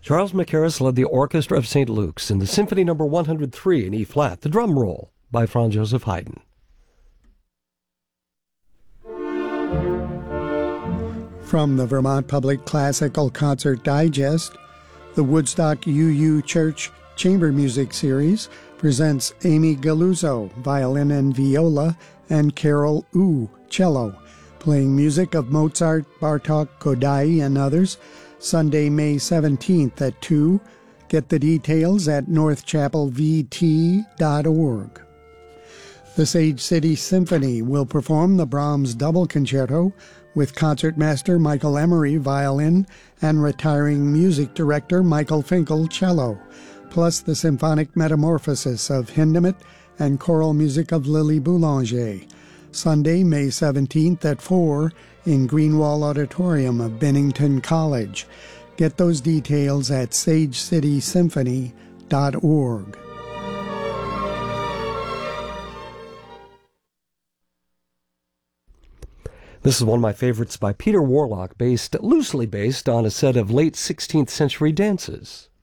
Charles Mackerras led the Orchestra of St. Luke's in the Symphony No. 103 in E-flat, the drum roll by Franz Joseph Haydn. From the Vermont Public Classical Concert Digest, the Woodstock UU Church Chamber Music Series presents Amy Galuzzo, violin and viola, and Carol Wu, cello, playing music of Mozart, Bartók, Kodály, and others, Sunday, May 17th at 2. Get the details at northchapelvt.org. The Sage City Symphony will perform the Brahms Double Concerto with concertmaster Michael Emery, violin, and retiring music director Michael Finkel, cello, plus the symphonic metamorphosis of Hindemith and choral music of Lily Boulanger, Sunday, May 17th at 4 in Greenwall Auditorium of Bennington College. Get those details at sagecitysymphony.org. This is one of my favorites by Peter Warlock, loosely based on a set of late 16th century dances.